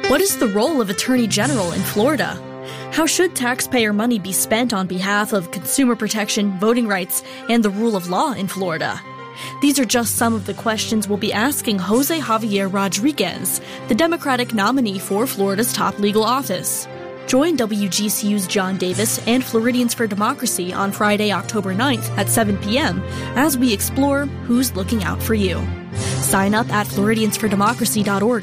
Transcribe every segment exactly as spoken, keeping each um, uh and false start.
What is the role of Attorney General in Florida? How should taxpayer money be spent on behalf of consumer protection, voting rights, and the rule of law in Florida? These are just some of the questions we'll be asking Jose Javier Rodriguez, the Democratic nominee for Florida's top legal office. Join W G C U's John Davis and Floridians for Democracy on Friday, October ninth at seven p.m. as we explore who's looking out for you. Sign up at Floridians for Democracy dot org.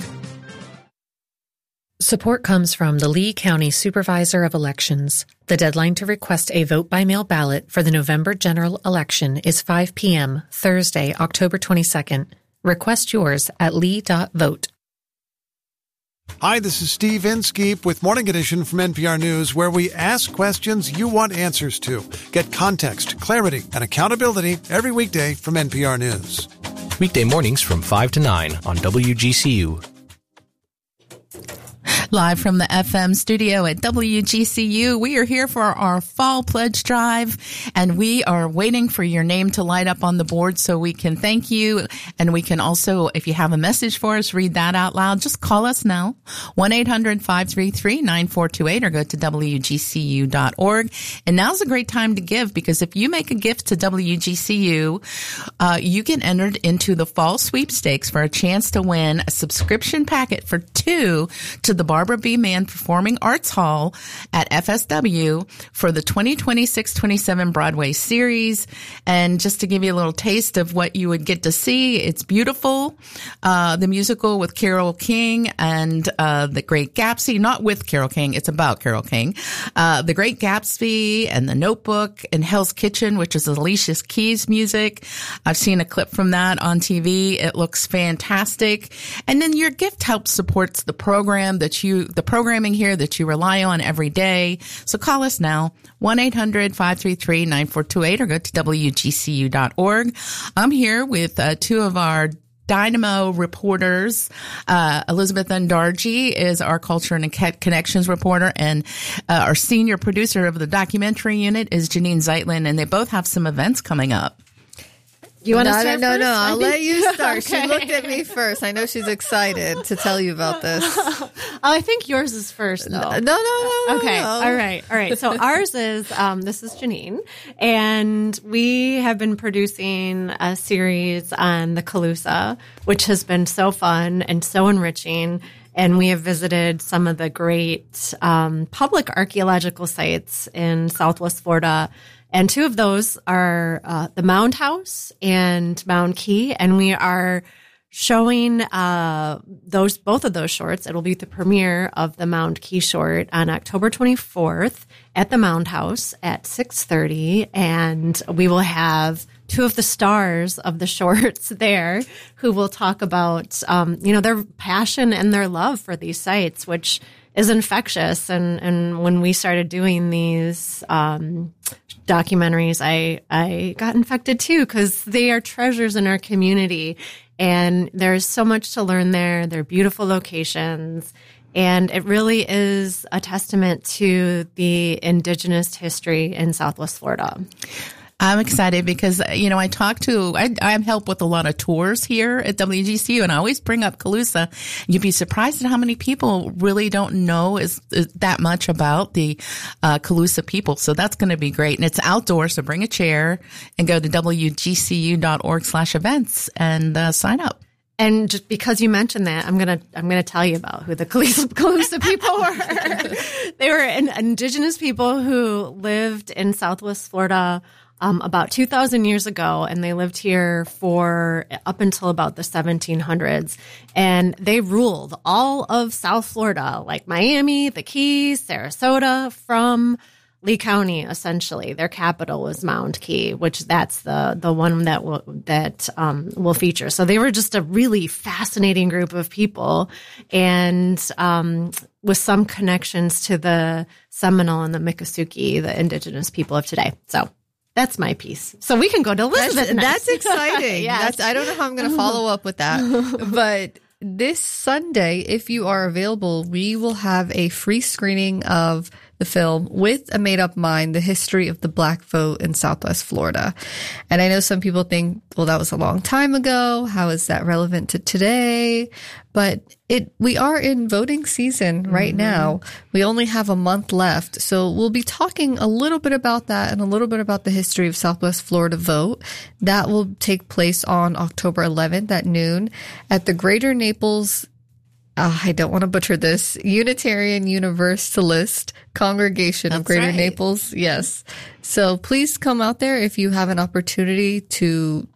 Support comes from the Lee County Supervisor of Elections. The deadline to request a vote-by-mail ballot for the November general election is five p.m. Thursday, October twenty-second. Request yours at lee dot vote. Hi, this is Steve Inskeep with Morning Edition from N P R News, where we ask questions you want answers to. Get context, clarity, and accountability every weekday from N P R News. Weekday mornings from five to nine on W G C U. Live from the F M studio at W G C U, we are here for our Fall Pledge Drive, and we are waiting for your name to light up on the board so we can thank you. And we can also, if you have a message for us, read that out loud. Just call us now, one eight hundred five three three nine four two eight, or go to W G C U dot org. And now's a great time to give, because if you make a gift to W G C U, uh, you get entered into the Fall Sweepstakes for a chance to win a subscription packet for two to the Barbara B. Mann Performing Arts Hall at F S W for the twenty twenty-six twenty-seven Broadway series. And just to give you a little taste of what you would get to see, it's beautiful. Uh, the musical with Carole King and uh, The Great Gatsby, not with Carole King, it's about Carole King. Uh, The Great Gatsby and The Notebook and Hell's Kitchen, which is Alicia Keys' music. I've seen a clip from that on T V. It looks fantastic. And then your gift helps supports the program that you, the programming here that you rely on every day. So call us now, one eight hundred five three three nine four two eight, or go to W G C U dot org. I'm here with uh, two of our Dynamo reporters. Uh, Elizabeth Undarji is our Culture and Connections reporter, and uh, our senior producer of the documentary unit is Janine Zeitlin, and they both have some events coming up. You want to no, start no, first? No, no, I'll let you start. Okay. She looked at me first. I know she's excited to tell you about this. Oh, I think yours is first, though. No, no, no, no. Okay, no. all right, all right. So ours is, um, this is Janine, and we have been producing a series on the Calusa, which has been so fun and so enriching. And we have visited some of the great um, public archaeological sites in Southwest Florida. And two of those are uh, the Mound House and Mound Key. And we are showing uh, those both of those shorts. It'll be the premiere of the Mound Key short on October twenty-fourth at the Mound House at six thirty. And we will have two of the stars of the shorts there who will talk about, um, you know, their passion and their love for these sites, which is infectious. And, and when we started doing these um, documentaries, I, I got infected too, because they are treasures in our community. And there's so much to learn there. They're beautiful locations. And it really is a testament to the indigenous history in Southwest Florida. I'm excited because, you know, I talk to, I, I help with a lot of tours here at W G C U, and I always bring up Calusa. You'd be surprised at how many people really don't know is, is that much about the uh, Calusa people. So that's going to be great. And it's outdoors, so bring a chair and go to W G C U dot org slash events and uh, sign up. And just because you mentioned that, I'm gonna I'm gonna tell you about who the Calusa, Calusa people were. They were an indigenous people who lived in Southwest Florida Um, about two thousand years ago, and they lived here for up until about the seventeen hundreds. And they ruled all of South Florida, like Miami, the Keys, Sarasota, from Lee County, essentially. Their capital was Mound Key, which that's the the one that will that um, will feature. So they were just a really fascinating group of people, and um, with some connections to the Seminole and the Miccosukee, the indigenous people of today. So that's my piece. So we can go to Elizabeth. That's, that's exciting. Yes. That's, I don't know how I'm going to follow up with that. But this Sunday, if you are available, we will have a free screening of the film, With a Made-Up Mind, The History of the Black Vote in Southwest Florida. And I know some people think, well, that was a long time ago. How is that relevant to today? But it we are in voting season right mm-hmm. now. We only have a month left. So we'll be talking a little bit about that and a little bit about the history of Southwest Florida vote. That will take place on October eleventh at noon at the Greater Naples, uh, I don't want to butcher this, Unitarian Universalist Congregation That's of Greater right. Naples. Yes. So please come out there if you have an opportunity to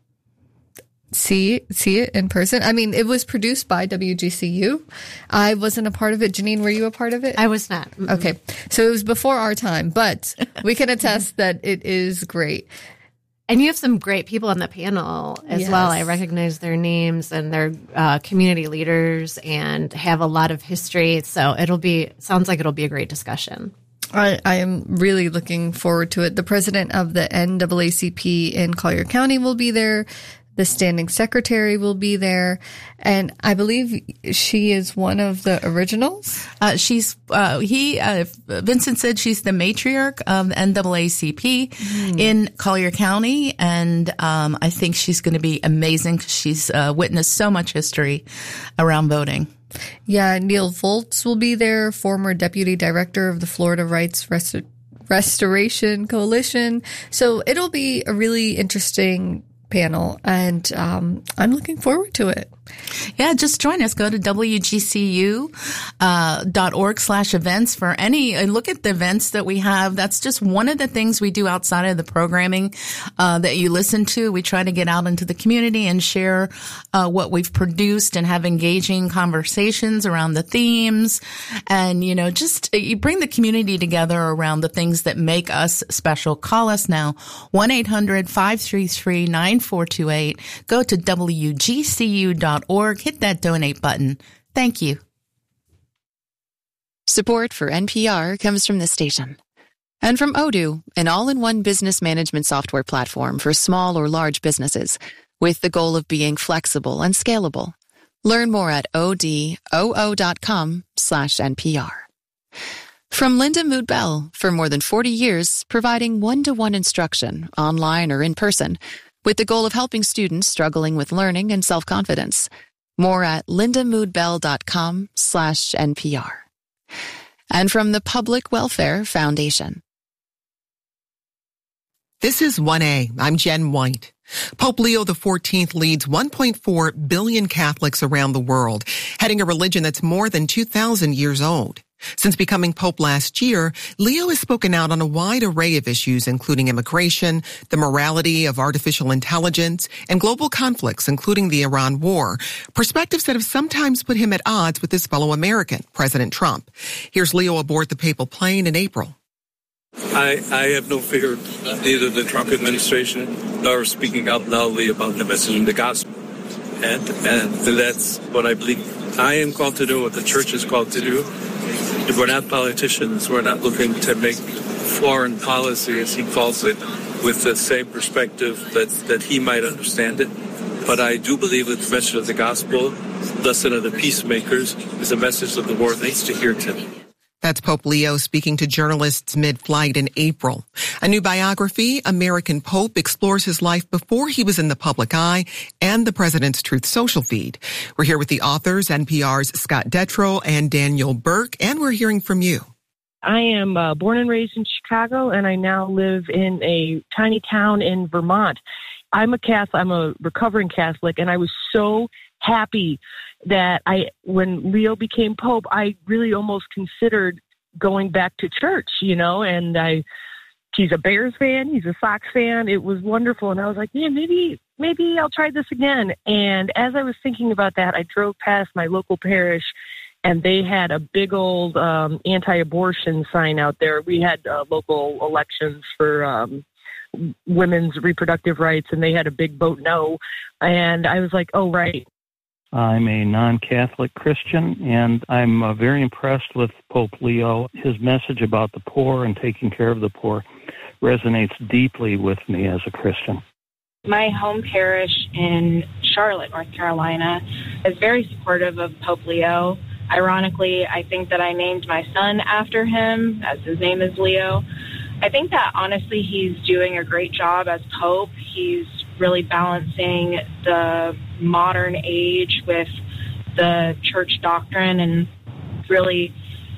see see it in person. I mean, it was produced by W G C U. I wasn't a part of it. Janine, were you a part of it? I was not. Mm-mm. Okay. So it was before our time, but we can attest that it is great. And you have some great people on the panel as yes. well. I recognize their names, and they're uh, community leaders and have a lot of history. So it'll be, sounds like it'll be a great discussion. I, I am really looking forward to it. The president of the N double A C P in Collier County will be there. The standing secretary will be there. And I believe she is one of the originals. Uh, she's, uh, he, uh, Vincent said she's the matriarch of the N double A C P mm. in Collier County. And, um, I think she's going to be amazing because she's, uh, witnessed so much history around voting. Yeah. Neil Volz will be there, former deputy director of the Florida Rights Rest- Restoration Coalition. So it'll be a really interesting panel, and um, I'm looking forward to it. Yeah, just join us. Go to W G C U dot org slash events for any, and look at the events that we have. That's just one of the things we do outside of the programming uh, that you listen to. We try to get out into the community and share uh, what we've produced and have engaging conversations around the themes. And, you know, just you bring the community together around the things that make us special. Call us now, one eight hundred five three three nine four two eight. Go to W G C U dot org. Hit that donate button. Thank you. Support for N P R comes from this station. And from Odoo, an all-in-one business management software platform for small or large businesses, with the goal of being flexible and scalable. Learn more at odoo.com slash NPR. From Linda Mood Bell, for more than forty years, providing one-to-one instruction, online or in person, with the goal of helping students struggling with learning and self-confidence. More at lindamoodbell.com slash NPR. And from the Public Welfare Foundation. This is one A. I'm Jen White. Pope Leo the fourteenth leads one point four billion Catholics around the world, heading a religion that's more than two thousand years old. Since becoming Pope last year, Leo has spoken out on a wide array of issues, including immigration, the morality of artificial intelligence, and global conflicts, including the Iran war, perspectives that have sometimes put him at odds with his fellow American, President Trump. Here's Leo aboard the papal plane in April. I, I have no fear of neither the Trump administration nor speaking out loudly about the message of the gospel. And, and that's what I believe I am called to do, what the church is called to do. We're not politicians. We're not looking to make foreign policy, as he calls it, with the same perspective that, that he might understand it. But I do believe that the message of the gospel, lesson of the peacemakers, is a message that the world needs to hear today. That's Pope Leo speaking to journalists mid-flight in April. A new biography, American Pope, explores his life before he was in the public eye and the president's Truth Social feed. We're here with the authors, N P R's Scott Detrow and Daniel Burke, and we're hearing from you. I am uh, born and raised in Chicago, and I now live in a tiny town in Vermont. I'm a Catholic. I'm a recovering Catholic, and I was so happy that I, when Leo became Pope, I really almost considered going back to church, you know, and I, he's a Bears fan, he's a Sox fan. It was wonderful. And I was like, yeah, maybe, maybe I'll try this again. And as I was thinking about that, I drove past my local parish and they had a big old um, anti-abortion sign out there. We had uh, local elections for um, women's reproductive rights, and they had a big vote no. And I was like, oh, right. I'm a non-Catholic Christian, and I'm uh, very impressed with Pope Leo. His message about the poor and taking care of the poor resonates deeply with me as a Christian. My home parish in Charlotte, North Carolina, is very supportive of Pope Leo. Ironically, I think that I named my son after him, as his name is Leo. I think that, honestly, he's doing a great job as Pope. He's really balancing the modern age with the church doctrine and really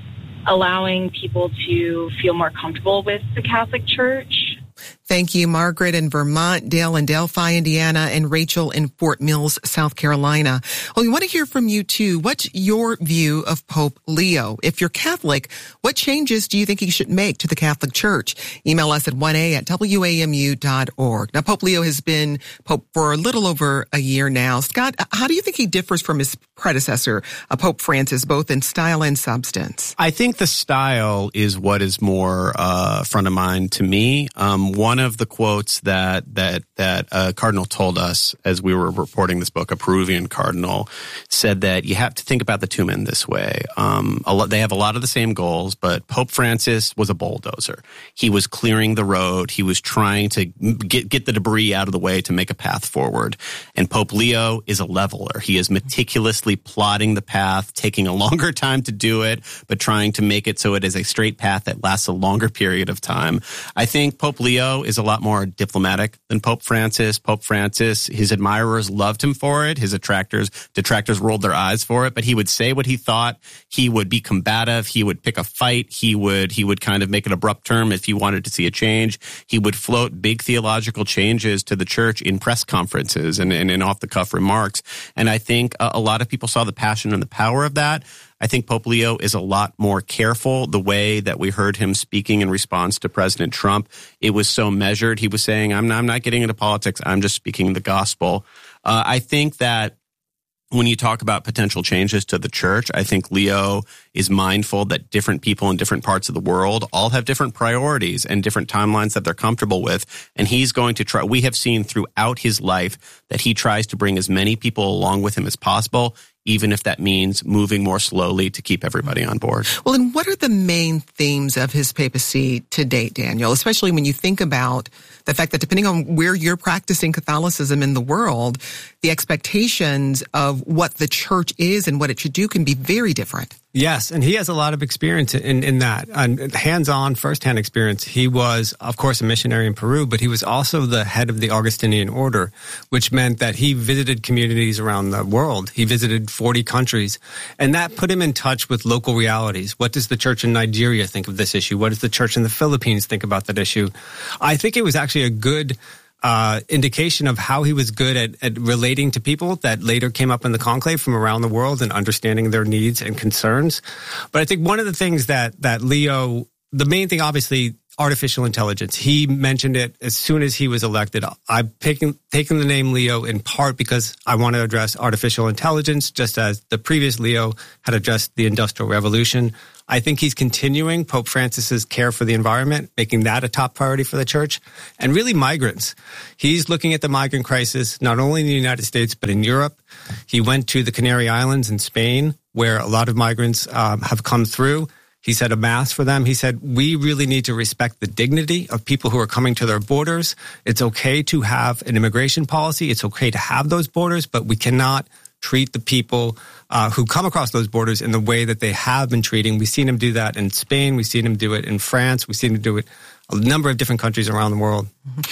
allowing people to feel more comfortable with the Catholic Church. Thank you, Margaret in Vermont, Dale in Delphi, Indiana, and Rachel in Fort Mills, South Carolina. Well, we want to hear from you, too. What's your view of Pope Leo? If you're Catholic, what changes do you think he should make to the Catholic Church? Email us at one a at w a m u dot org. Now, Pope Leo has been Pope for a little over a year now. Scott, how do you think he differs from his predecessor, uh, Pope Francis, both in style and substance? I think the style is what is more uh, front of mind to me. Um, one of the quotes that that that a cardinal told us as we were reporting this book, a Peruvian cardinal, said that you have to think about the two men this way. Um, a lot, they have a lot of the same goals, but Pope Francis was a bulldozer. He was clearing the road. He was trying to get get the debris out of the way to make a path forward. And Pope Leo is a leveler. He is meticulously plotting the path, taking a longer time to do it, but trying to make it so it is a straight path that lasts a longer period of time. I think Pope Leo is a lot more diplomatic than Pope Francis. Pope Francis, his admirers loved him for it. His attractors, detractors rolled their eyes for it, but he would say what he thought. He would be combative. He would pick a fight. He would, he would kind of make an abrupt turn if he wanted to see a change. He would float big theological changes to the church in press conferences and, and in off-the-cuff remarks. And I think a, a lot of people saw the passion and the power of that. I think Pope Leo is a lot more careful. The way that we heard him speaking in response to President Trump, it was so measured. He was saying, I'm not, I'm not getting into politics. I'm just speaking the gospel. Uh, I think that when you talk about potential changes to the church, I think Leo is mindful that different people in different parts of the world all have different priorities and different timelines that they're comfortable with. And he's going to try, we have seen throughout his life that he tries to bring as many people along with him as possible, even if that means moving more slowly to keep everybody on board. Well, and what are the main themes of his papacy to date, Daniel, especially when you think about the fact that depending on where you're practicing Catholicism in the world, the expectations of what the church is and what it should do can be very different. Yes, and he has a lot of experience in, in that, and hands-on, first-hand experience. He was, of course, a missionary in Peru, but he was also the head of the Augustinian order, which meant that he visited communities around the world. He visited forty countries, and that put him in touch with local realities. What does the church in Nigeria think of this issue? What does the church in the Philippines think about that issue? I think it was actually a good Uh, indication of how he was good at, at relating to people that later came up in the conclave from around the world and understanding their needs and concerns. But I think one of the things that, that Leo, the main thing, obviously, artificial intelligence. He mentioned it as soon as he was elected. I've taken, taken the name Leo in part because I want to address artificial intelligence, just as the previous Leo had addressed the Industrial Revolution. I think he's continuing Pope Francis's care for the environment, making that a top priority for the church, and really migrants. He's looking at the migrant crisis, not only in the United States, but in Europe. He went to the Canary Islands in Spain, where a lot of migrants um, have come through. He said a mass for them. He said, we really need to respect the dignity of people who are coming to their borders. It's okay to have an immigration policy. It's okay to have those borders, but we cannot treat the people uh, who come across those borders in the way that they have been treating. We've seen him do that in Spain. We've seen him do it in France. We've seen him do it a number of different countries around the world.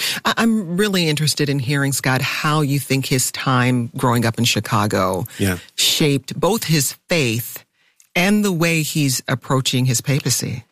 I'm really interested in hearing, Scott, how you think his time growing up in Chicago yeah. shaped both his faith and the way he's approaching his papacy.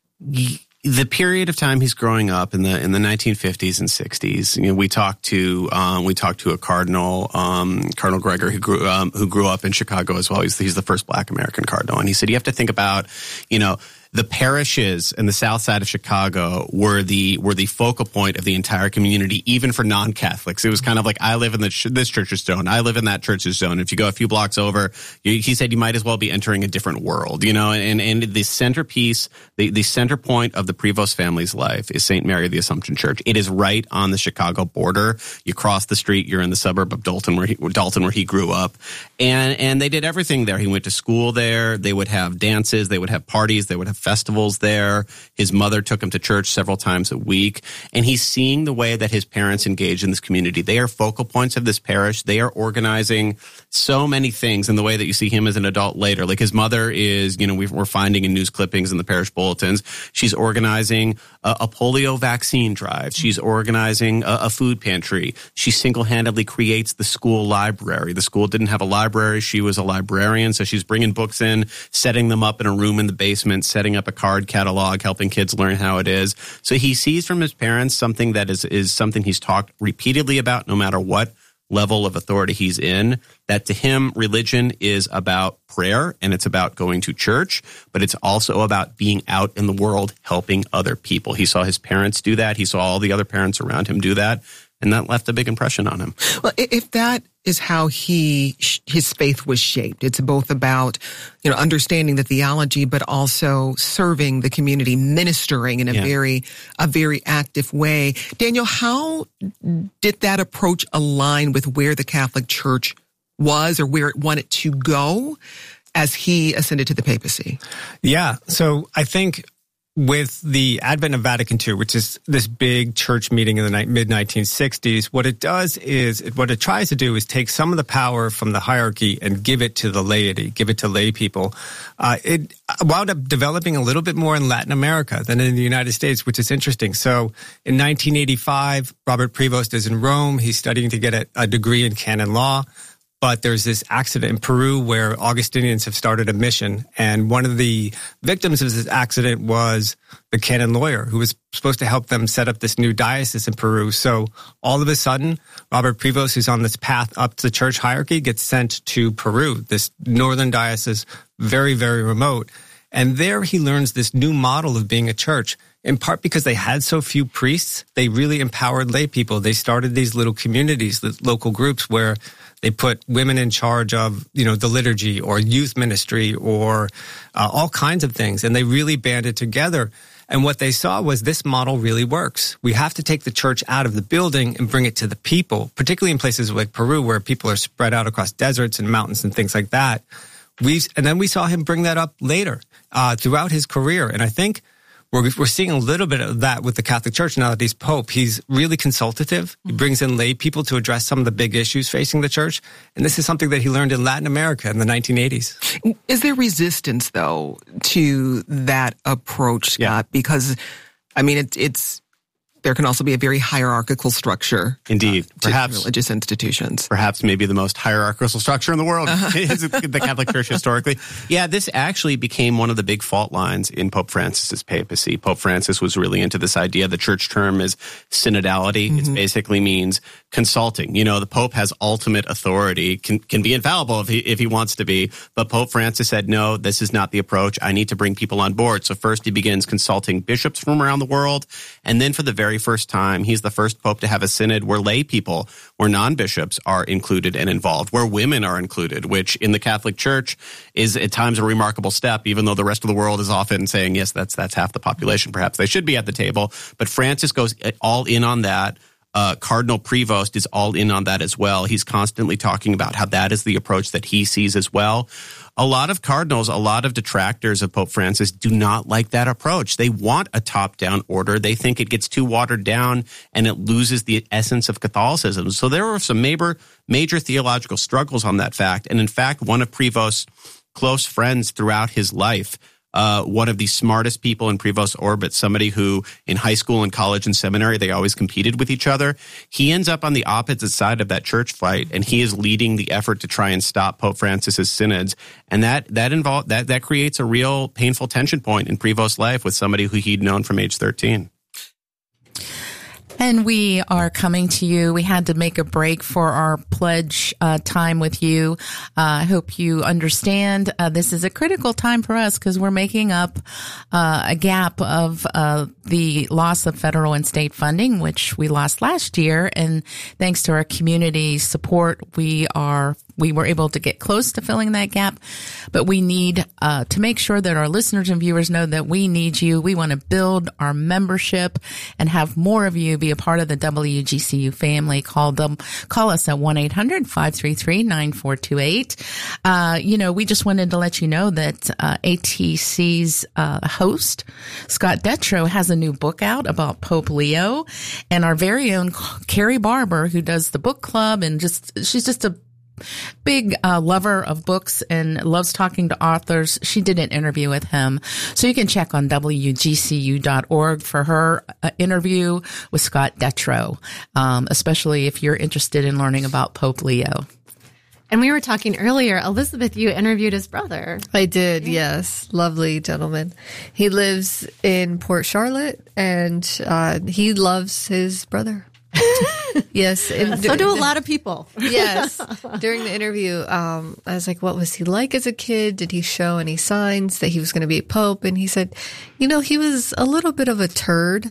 The period of time he's growing up in the in the nineteen fifties and sixties, you know, we talked to um, we talked to a cardinal, um, Cardinal Gregor, who grew um, who grew up in Chicago as well. He's he's the first Black American cardinal, and he said you have to think about, you know, the parishes in the south side of Chicago were the were the focal point of the entire community, even for non-Catholics. It was kind of like, I live in the ch- this church's zone, I live in that church's zone. If you go a few blocks over, you, he said you might as well be entering a different world, you know. And and the centerpiece, the, the center point of the Prevost family's life is Saint Mary of the Assumption Church. It is right on the Chicago border. You cross the street, you're in the suburb of Dalton, where he, Dalton, where he grew up, and and they did everything there. He went to school there. They would have dances, they would have parties, they would have festivals there. His mother took him to church several times a week, and he's seeing the way that his parents engage in this community. They are focal points of this parish. They are organizing so many things in the way that you see him as an adult later. Like his mother is, you know, we're finding in news clippings in the parish bulletins, she's organizing a, a polio vaccine drive. She's organizing a, a food pantry. She single-handedly creates the school library. The school didn't have a library. She was a librarian. So she's bringing books in, setting them up in a room in the basement, setting up a card catalog, helping kids learn how it is. So he sees from his parents something that is, is something he's talked repeatedly about no matter what level of authority he's in, that to him, religion is about prayer and it's about going to church, but it's also about being out in the world helping other people. He saw his parents do that. He saw all the other parents around him do that. And that left a big impression on him. Well, if that is how he his faith was shaped, it's both about, you know, understanding the theology, but also serving the community, ministering in a yeah. very a very active way. Daniel, how did that approach align with where the Catholic Church was or where it wanted to go as he ascended to the papacy? Yeah. So I think with the advent of Vatican Two, which is this big church meeting in the mid nineteen sixties, what it does is, what it tries to do is take some of the power from the hierarchy and give it to the laity, give it to lay people. Uh, it wound up developing a little bit more in Latin America than in the United States, which is interesting. So in nineteen eighty-five, Robert Prevost is in Rome. He's studying to get a, a degree in canon law. But there's this accident in Peru where Augustinians have started a mission. And one of the victims of this accident was the canon lawyer who was supposed to help them set up this new diocese in Peru. So all of a sudden, Robert Prevost, who's on this path up to the church hierarchy, gets sent to Peru, this northern diocese, very, very remote. And there he learns this new model of being a church. In part because they had so few priests, they really empowered lay people. They started these little communities, the local groups where they put women in charge of, you know, the liturgy or youth ministry or uh, all kinds of things. And they really banded together. And what they saw was this model really works. We have to take the church out of the building and bring it to the people, particularly in places like Peru where people are spread out across deserts and mountains and things like that. We And then we saw him bring that up later uh, throughout his career. And I think We're, we're seeing a little bit of that with the Catholic Church now that he's Pope. He's really consultative. He brings in lay people to address some of the big issues facing the church. And this is something that he learned in Latin America in the nineteen eighties. Is there resistance, though, to that approach, Scott? Yeah. Because, I mean, it, it's there can also be a very hierarchical structure. Indeed. Uh, to perhaps religious institutions. Perhaps maybe the most hierarchical structure in the world uh-huh. is the Catholic Church historically. Yeah, this actually became one of the big fault lines in Pope Francis's papacy. Pope Francis was really into this idea. The church term is synodality. Mm-hmm. It basically means consulting. You know, the Pope has ultimate authority, can, can be infallible if he, if he wants to be. But Pope Francis said, no, this is not the approach. I need to bring people on board. So first he begins consulting bishops from around the world. And then for the very first time, he's the first pope to have a synod where lay people, where non-bishops are included and involved, where women are included, which in the Catholic Church is at times a remarkable step, even though the rest of the world is often saying, yes, that's that's half the population. Perhaps they should be at the table. But Francis goes all in on that. Uh, Cardinal Prevost is all in on that as well. He's constantly talking about how that is the approach that he sees as well. A lot of cardinals, a lot of detractors of Pope Francis do not like that approach. They want a top-down order. They think it gets too watered down and it loses the essence of Catholicism. So there were some major, major theological struggles on that fact. And in fact, one of Prevost's close friends throughout his life, Uh, one of the smartest people in Prevost's orbit, somebody who in high school and college and seminary, they always competed with each other. He ends up on the opposite side of that church fight, and he is leading the effort to try and stop Pope Francis's synods. And that that involve, that that creates a real painful tension point in Prevost's life with somebody who he'd known from age thirteen. And we are coming to you. We had to make a break for our pledge uh, time with you. Uh, I hope you understand uh, this is a critical time for us because we're making up uh, a gap of uh, the loss of federal and state funding, which we lost last year. And thanks to our community support, we are we were able to get close to filling that gap. But we need uh, to make sure that our listeners and viewers know that we need you. We want to build our membership and have more of you be a part of the W G C U family. Call them, call us at one eight hundred five three three nine four two eight. Uh, you know, we just wanted to let you know that uh, A T C's uh, host, Scott Detrow, has a new book out about Pope Leo, and our very own Carrie Barber, who does the book club and just, she's just a big uh, lover of books and loves talking to authors. She did an interview with him. So you can check on W G C U dot org for her uh, interview with Scott Detrow, um, especially if you're interested in learning about Pope Leo. And we were talking earlier, Elizabeth, you interviewed his brother. I did, yes. Lovely gentleman. He lives in Port Charlotte, and uh, he loves his brother. Yes. And so do a lot of people. Yes. During the interview, um, I was like, what was he like as a kid? Did he show any signs that he was going to be a pope? And he said, you know, he was a little bit of a turd,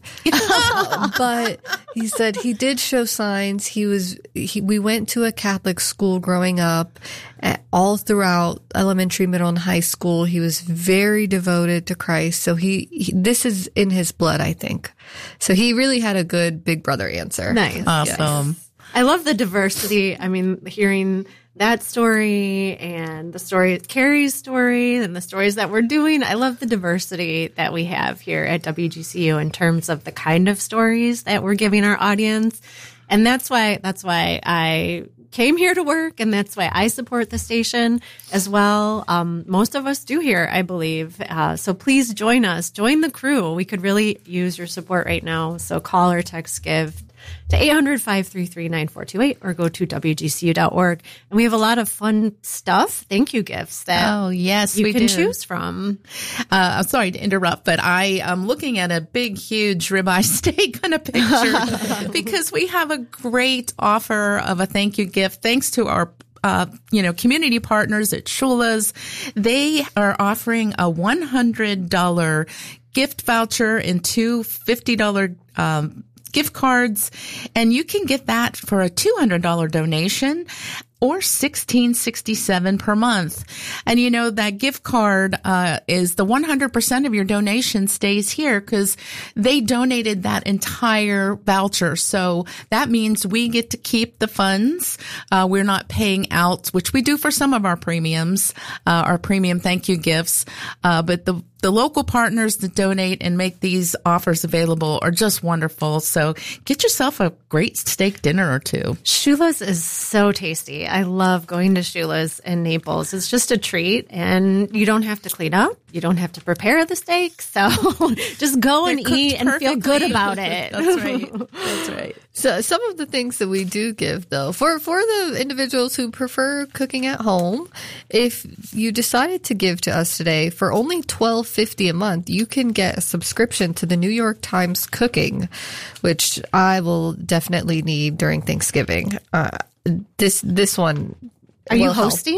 but he said he did show signs. He was, he, we went to a Catholic school growing up. All throughout elementary, middle, and high school, he was very devoted to Christ. So he, he this is in his blood, I think. So he really had a good big brother answer. Nice. Awesome. Yes. I love the diversity. I mean, hearing that story and the story, Carrie's story, and the stories that we're doing. I love the diversity that we have here at W G C U in terms of the kind of stories that we're giving our audience. And that's why, that's why I came here to work, and that's why I support the station as well. Um, most of us do here, I believe. Uh, so please join us. Join the crew. We could really use your support right now. So call or text GIVE to eight hundred, five three three, nine four two eight or go to W G C U dot org. And we have a lot of fun stuff, thank you gifts that oh, yes, you we can do. choose from. Uh, I'm sorry to interrupt, but I am looking at a big, huge ribeye steak on a picture because we have a great offer of a thank you gift thanks to our Uh, you know, community partners at Shula's. They are offering a one hundred dollars gift voucher and two fifty dollars um, gift cards, and you can get that for a two hundred dollars donation or sixteen sixty-seven per month. And you know, that gift card uh is the one hundred percent of your donation stays here because they donated that entire voucher. So that means we get to keep the funds. Uh we're not paying out, which we do for some of our premiums, uh our premium thank you gifts. Uh but the The local partners that donate and make these offers available are just wonderful. So get yourself a great steak dinner or two. Shula's is so tasty. I love going to Shula's in Naples. It's just a treat, and you don't have to clean up. You don't have to prepare the steak. So just go and eat and feel good about it. That's right. That's right. So some of the things that we do give, though, for, for the individuals who prefer cooking at home, if you decided to give to us today for only twelve fifty a month, you can get a subscription to the New York Times Cooking, which I will definitely need during Thanksgiving. Uh, this this one. Are you help. hosting?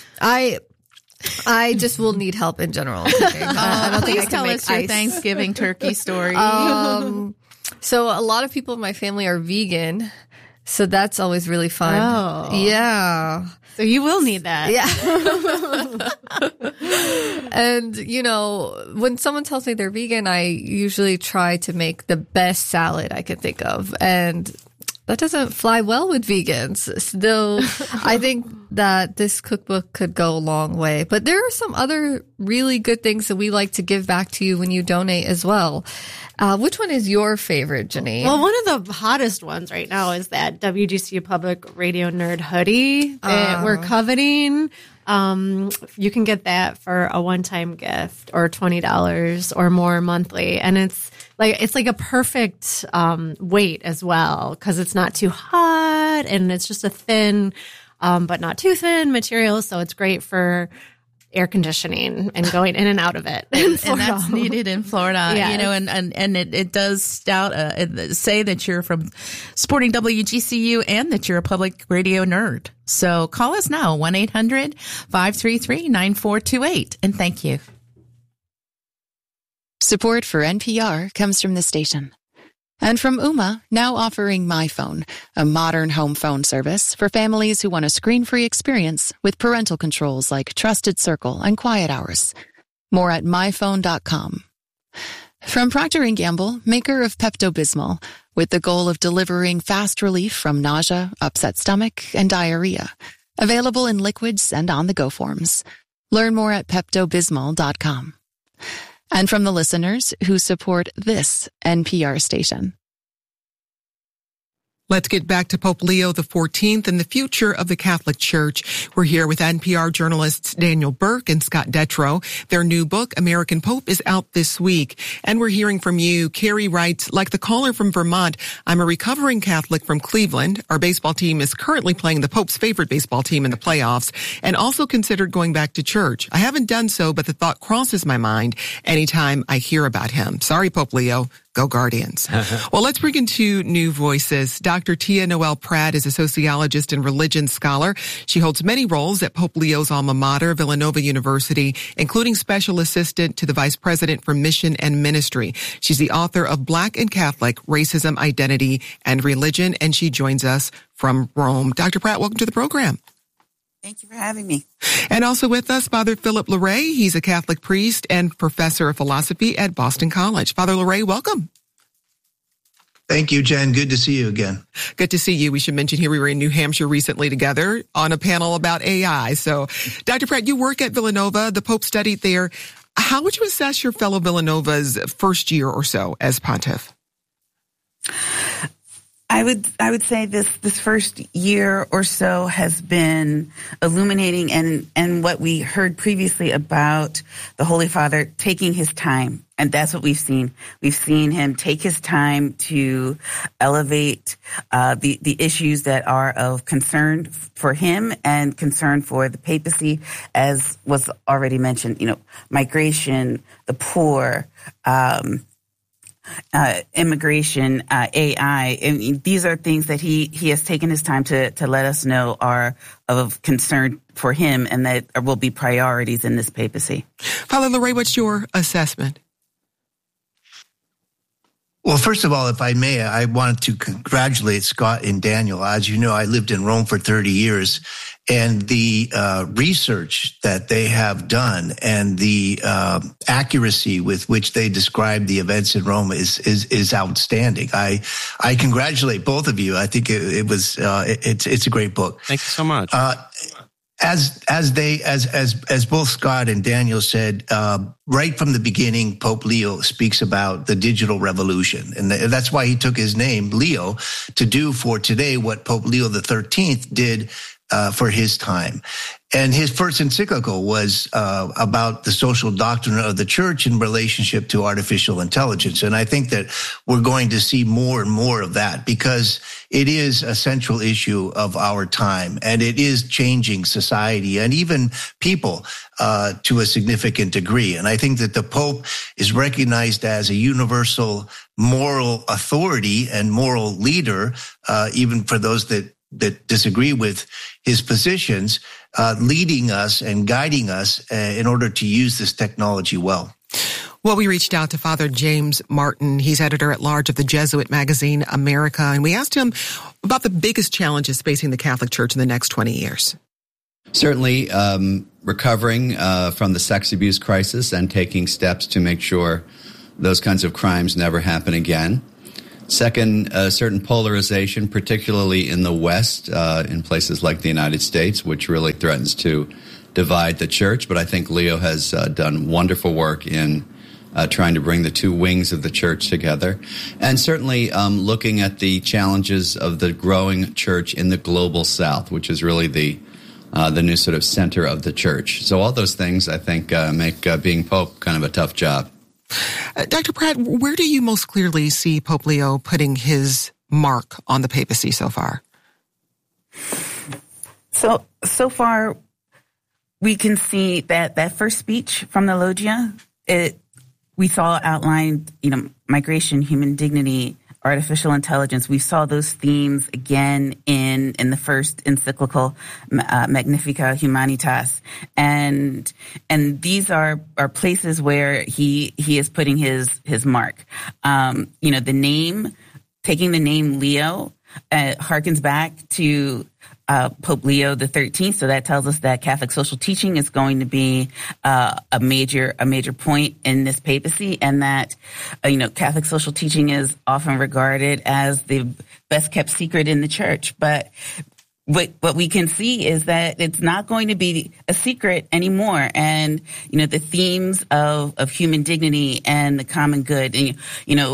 I. I just will need help in general. Okay? Uh, I don't think I please can tell make us your ice. Thanksgiving turkey story. Um, so a lot of people in my family are vegan, so that's always really fun. Oh. Yeah. So you will need that. Yeah. And, you know, when someone tells me they're vegan, I usually try to make the best salad I can think of. And that doesn't fly well with vegans. Though I think that this cookbook could go a long way. But there are some other really good things that we like to give back to you when you donate as well. Uh, which one is your favorite, Janine? Well, one of the hottest ones right now is that W G C U Public Radio Nerd hoodie that Oh. we're coveting. Um, you can get that for a one-time gift or twenty dollars or more monthly. And it's like, it's like a perfect, um, weight as well, because it's not too hot and it's just a thin, um, but not too thin material. So it's great for air conditioning and going in and out of it. and, and that's needed in Florida, Yes. you know, and, and, and it, it does stout, uh, it- say that you're from supporting W G C U and that you're a public radio nerd. So call us now, one eight hundred, five three three, nine four two eight. And thank you. Support for N P R comes from the station. And from Ooma, now offering MyPhone, a modern home phone service for families who want a screen-free experience with parental controls like Trusted Circle and Quiet Hours. More at my phone dot com. From Procter and Gamble, maker of Pepto-Bismol, with the goal of delivering fast relief from nausea, upset stomach, and diarrhea. Available in liquids and on-the-go forms. Learn more at Pepto Bismol dot com. And from the listeners who support this N P R station. Let's get back to Pope Leo the fourteenth and the future of the Catholic Church. We're here with N P R journalists Daniel Burke and Scott Detrow. Their new book, American Pope, is out this week. And we're hearing from you. Carrie writes, like the caller from Vermont, I'm a recovering Catholic from Cleveland. Our baseball team is currently playing the Pope's favorite baseball team in the playoffs and also considered going back to church. I haven't done so, but the thought crosses my mind anytime I hear about him. Sorry, Pope Leo. Go Guardians. Well, let's bring in two new voices. Doctor Tia Noel Pratt is a sociologist and religion scholar. She holds many roles at Pope Leo's alma mater, Villanova University, including special assistant to the vice president for mission and ministry. She's the author of Black and Catholic, Racism, Identity, and Religion, and she joins us from Rome. Doctor Pratt, welcome to the program. Thank you for having me. And also with us, Father Philip Larray. He's a Catholic priest and professor of philosophy at Boston College. Father Larray, welcome. Thank you, Jen. Good to see you again. Good to see you. We should mention here we were in New Hampshire recently together on a panel about A I. So, Doctor Pratt, you work at Villanova. The Pope studied there. How would you assess your fellow Villanova's first year or so as pontiff? I would I would say this this first year or so has been illuminating, and and what we heard previously about the Holy Father taking his time, and that's what we've seen. We've seen him take his time to elevate uh, the the issues that are of concern for him and concern for the papacy, as was already mentioned. You know, migration, the poor. Um, Uh, immigration, uh, A I, and these are things that he, he has taken his time to, to let us know are of concern for him and that will be priorities in this papacy. Father Larray, what's your assessment? Well, first of all, if I may, I wanted to congratulate Scott and Daniel. As you know, I lived in Rome for thirty years, and the uh, research that they have done and the uh, accuracy with which they describe the events in Rome is is, is outstanding. I I congratulate both of you. I think it, it was uh, it, it's it's a great book. Thank you so much. Uh, As as they as as as both Scott and Daniel said, uh, right from the beginning, Pope Leo speaks about the digital revolution, and that's why he took his name, Leo, to do for today what Pope Leo the thirteenth did uh, for his time. And his first encyclical was uh, about the social doctrine of the church in relationship to artificial intelligence. And I think that we're going to see more and more of that because it is a central issue of our time, and it is changing society and even people uh, to a significant degree. And I think that the Pope is recognized as a universal moral authority and moral leader, uh, even for those that that disagree with his positions, uh, leading us and guiding us uh, in order to use this technology well. Well, we reached out to Father James Martin. He's editor-at-large of the Jesuit magazine America, and we asked him about the biggest challenges facing the Catholic Church in the next twenty years. Certainly um, recovering uh, from the sex abuse crisis and taking steps to make sure those kinds of crimes never happen again. Second, a certain polarization, particularly in the West, uh, in places like the United States, which really threatens to divide the church. But I think Leo has uh, done wonderful work in uh, trying to bring the two wings of the church together. And certainly um, looking at the challenges of the growing church in the global South, which is really the uh, the new sort of center of the church. So all those things, I think, uh, make uh, being Pope kind of a tough job. Uh, Doctor Pratt, where do you most clearly see Pope Leo putting his mark on the papacy so far? So, so far, we can see that that first speech from the Loggia, it, we saw outlined, you know, migration, human dignity, artificial intelligence. We saw those themes again in in the first encyclical, uh, Magnificat Humanitas, and and these are are places where he he is putting his his mark. Um, you know, the name, taking the name Leo, uh, harkens back to Uh, Pope Leo the thirteenth, so that tells us that Catholic social teaching is going to be uh, a major a major point in this papacy, and that uh, you know Catholic social teaching is often regarded as the best kept secret in the church. But what what we can see is that it's not going to be a secret anymore, and you know the themes of of human dignity and the common good, and you know.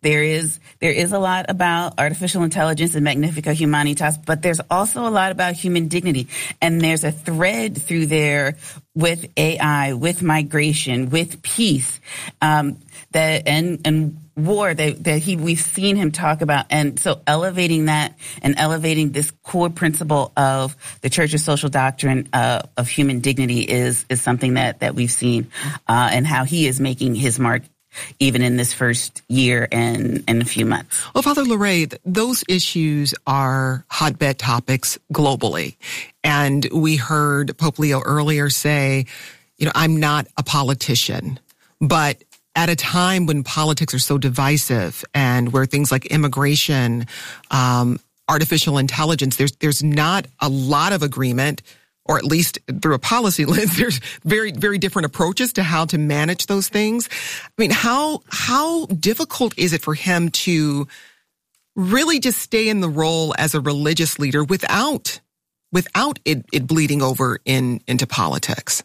there is there is a lot about artificial intelligence and Magnificat Humanitas, but there's also a lot about human dignity. And there's a thread through there with A I, with migration, with peace, um, that and and war that, that he we've seen him talk about. And so elevating that and elevating this core principle of the Church's social doctrine uh, of human dignity is is something that that we've seen, uh, and how he is making his mark even in this first year and, and a few months. Well, Father Larray, those issues are hotbed topics globally. And we heard Pope Leo earlier say, you know, I'm not a politician, but at a time when politics are so divisive and where things like immigration, um, artificial intelligence, there's, there's not a lot of agreement, or at least through a policy lens, there's very, very different approaches to how to manage those things. I mean, how, how difficult is it for him to really just stay in the role as a religious leader without, without it, it bleeding over in, into politics?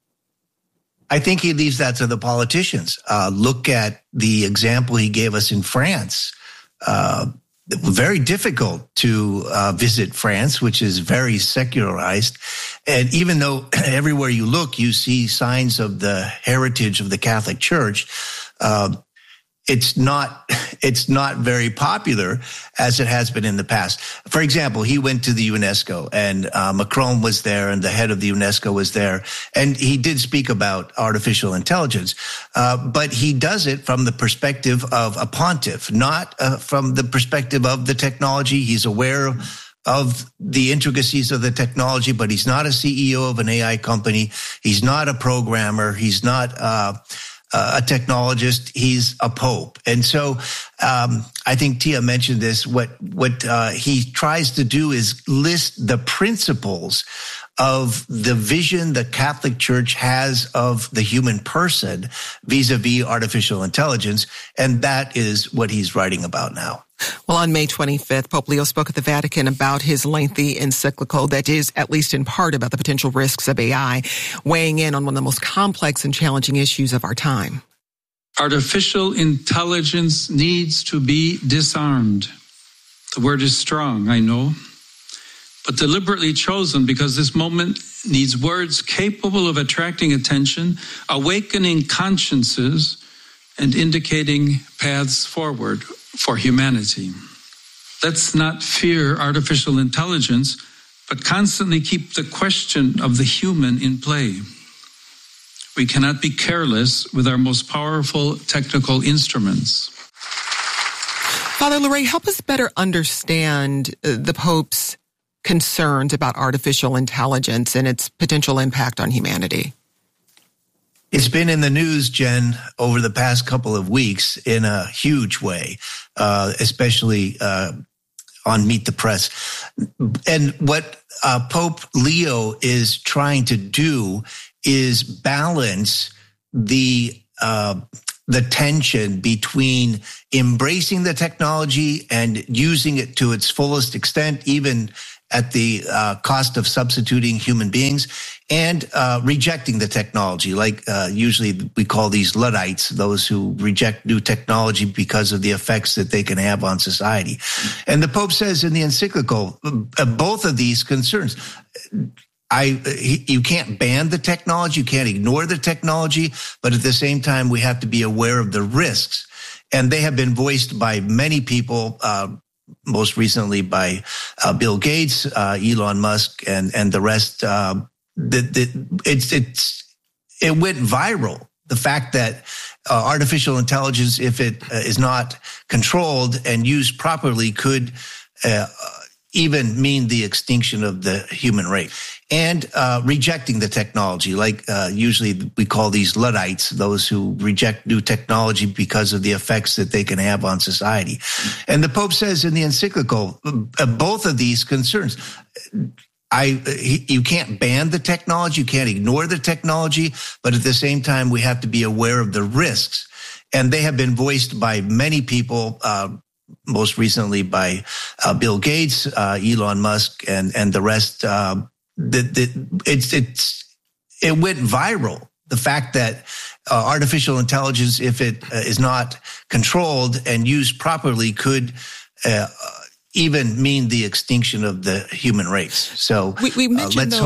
I think he leaves that to the politicians. Uh, look at the example he gave us in France. Uh, Very difficult to uh, visit France, which is very secularized. And even though everywhere you look, you see signs of the heritage of the Catholic Church, uh, it's not, it's not very popular as it has been in the past. For example, he went to the UNESCO and uh, Macron was there and the head of the UNESCO was there. And he did speak about artificial intelligence, uh, but he does it from the perspective of a pontiff, not uh, from the perspective of the technology. He's aware of of the intricacies of the technology, but he's not a C E O of an A I company. He's not a programmer. He's not, uh, a technologist, he's a pope. And so um, I think Tia mentioned this. What what uh, he tries to do is list the principles of the vision the Catholic Church has of the human person vis-a-vis artificial intelligence. And that is what he's writing about now. Well, on May twenty-fifth, Pope Leo spoke at the Vatican about his lengthy encyclical that is, at least in part, about the potential risks of A I, weighing in on one of the most complex and challenging issues of our time. Artificial intelligence needs to be disarmed. The word is strong, I know, but deliberately chosen because this moment needs words capable of attracting attention, awakening consciences, and indicating paths forward for humanity. Let's not fear artificial intelligence, but constantly keep the question of the human in play. We cannot be careless with our most powerful technical instruments. Father Larray, help us better understand the Pope's concerns about artificial intelligence and its potential impact on humanity. It's been in the news, Jen, over the past couple of weeks in a huge way, uh, especially uh, on Meet the Press. And what uh, Pope Leo is trying to do is balance the uh, the tension between embracing the technology and using it to its fullest extent, even at the uh, cost of substituting human beings, and uh, rejecting the technology. Like uh, usually we call these Luddites, those who reject new technology because of the effects that they can have on society. And the Pope says in the encyclical, uh, both of these concerns, I, you can't ban the technology, you can't ignore the technology, but at the same time, we have to be aware of the risks. And they have been voiced by many people, uh, most recently by uh, Bill Gates, uh, Elon Musk, and and the rest. Uh, the, the, it's it's it went viral. The fact that uh, artificial intelligence, if it uh, is not controlled and used properly, could uh, even mean the extinction of the human race. And uh, rejecting the technology, like uh, usually we call these Luddites, those who reject new technology because of the effects that they can have on society. And the Pope says in the encyclical, uh, both of these concerns, I, you can't ban the technology, you can't ignore the technology, but at the same time, we have to be aware of the risks. And they have been voiced by many people, uh, most recently by uh, Bill Gates, uh, Elon Musk, and, and the rest. Uh, the, the, it's, it's, it went viral. the fact that uh, artificial intelligence, if it uh, is not controlled and used properly, could uh, even mean the extinction of the human race. So we, we mentioned uh, let's though,